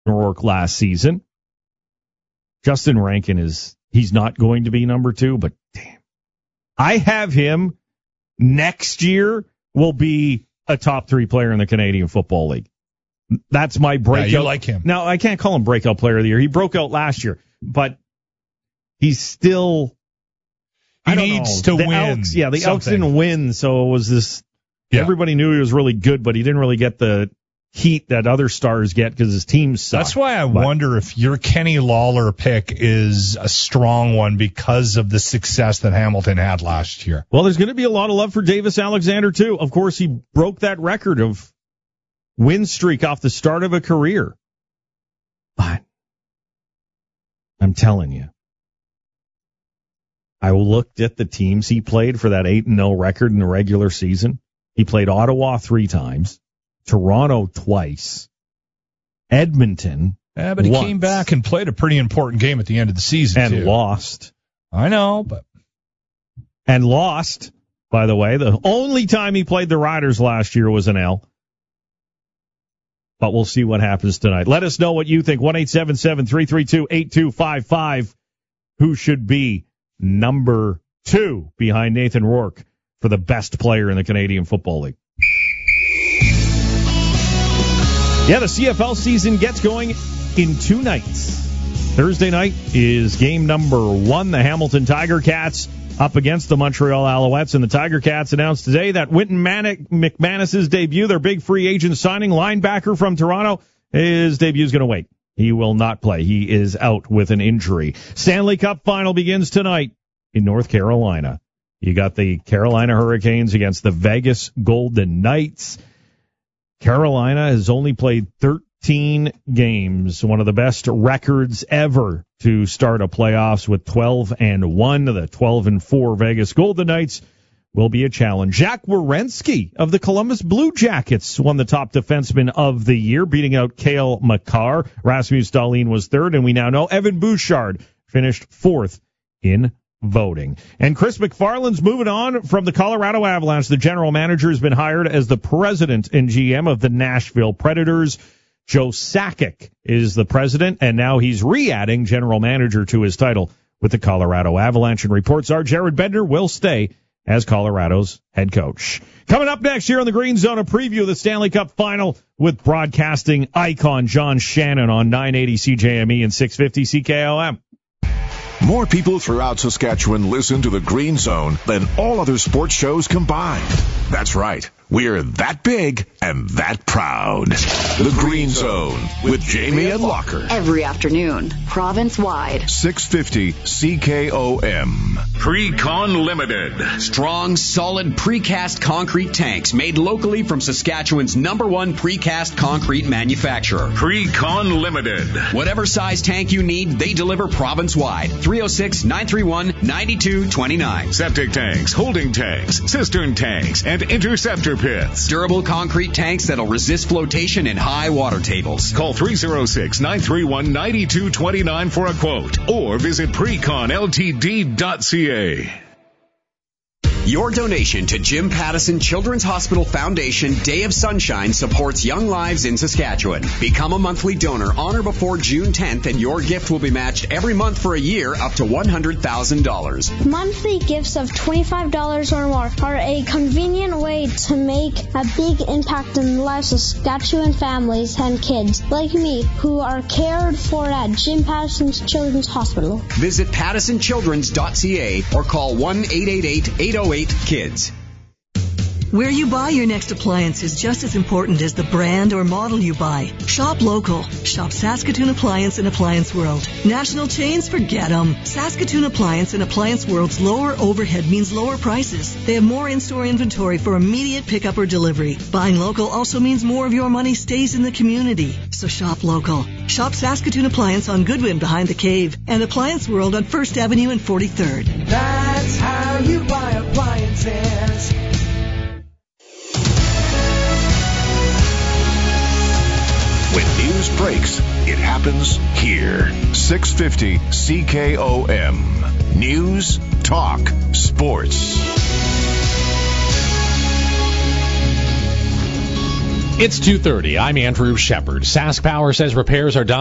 Rourke last season. Justin Rankin he's not going to be number 2, but damn. I have him next year will be a top 3 player in the Canadian Football League. That's my breakout. Yeah, you like him. Now, I can't call him breakout player of the year. He broke out last year, but he's still... He needs to win. Elks, the Elks didn't win, so it was this... Yeah. Everybody knew he was really good, but he didn't really get the heat that other stars get because his team sucked. That's why I wonder if your Kenny Lawler pick is a strong one because of the success that Hamilton had last year. Well, there's going to be a lot of love for Davis Alexander, too. Of course, he broke that record of win streak off the start of a career. But I'm telling you, I looked at the teams he played for that 8-0 record in the regular season. He played Ottawa 3 times, Toronto twice, Edmonton Yeah, but he once, came back and played a pretty important game at the end of the season, and lost. I know, but... And lost, by the way. The only time he played the Riders last year was an L. But we'll see what happens tonight. Let us know what you think. 1-877-332-8255. Who should be number 2 behind Nathan Rourke for the best player in the Canadian Football League? Yeah, the CFL season gets going in 2 nights. Thursday night is game number 1. The Hamilton Tiger Cats up against the Montreal Alouettes. And the Tiger Cats announced today that Wynton McManus's debut, their big free agent signing, linebacker from Toronto, his debut is going to wait. He will not play. He is out with an injury. Stanley Cup final begins tonight in North Carolina. You got the Carolina Hurricanes against the Vegas Golden Knights. Carolina has only played 13 games, one of the best records ever to start a playoffs with 12-1. The 12-4 Vegas Golden Knights will be a challenge. Jack Werenski of the Columbus Blue Jackets won the top defenseman of the year, beating out Cale Makar. Rasmus Dahlin was 3rd, and we now know Evan Bouchard finished 4th in voting. And Chris McFarland's moving on from the Colorado Avalanche. The general manager has been hired as the president and GM of the Nashville Predators. Joe Sakic is the president, and now he's re-adding general manager to his title with the Colorado Avalanche. And reports are Jared Bednar will stay as Colorado's head coach. Coming up next here on the Green Zone, a preview of the Stanley Cup final with broadcasting icon John Shannon on 980 CJME and 650 CKLM. More people throughout Saskatchewan listen to the Green Zone than all other sports shows combined. That's right. We're that big and that proud. The Green Zone with Jamie and Locker. Every afternoon, province-wide. 650 CKOM. Precon Limited. Strong, solid precast concrete tanks made locally from Saskatchewan's #1 precast concrete manufacturer. Precon Limited. Whatever size tank you need, they deliver province-wide. 306-931-9229. Septic tanks, holding tanks, cistern tanks, and interceptor pits. Durable concrete tanks that'll resist flotation in high water tables. Call 306-931-9229 for a quote or visit preconltd.ca. Your donation to Jim Pattison Children's Hospital Foundation Day of Sunshine supports young lives in Saskatchewan. Become a monthly donor on or before June 10th, and your gift will be matched every month for a year up to $100,000. Monthly gifts of $25 or more are a convenient way to make a big impact in the lives of Saskatchewan families and kids like me who are cared for at Jim Pattison's Children's Hospital. Visit PattisonChildren's.ca or call 1-888-808-KIDS. Where you buy your next appliance is just as important as the brand or model you buy. Shop local. Shop Saskatoon Appliance and Appliance World. National chains, forget them. Saskatoon Appliance and Appliance World's lower overhead means lower prices. They have more in-store inventory for immediate pickup or delivery. Buying local also means more of your money stays in the community. So shop local. Shop Saskatoon Appliance on Goodwin behind the Cave and Appliance World on 1st Avenue and 43rd. That's how you buy appliances. When news breaks, it happens here. 650 CKOM. News, talk, sports. It's 2:30. I'm Andrew Shepard. Sask Power says repairs are done.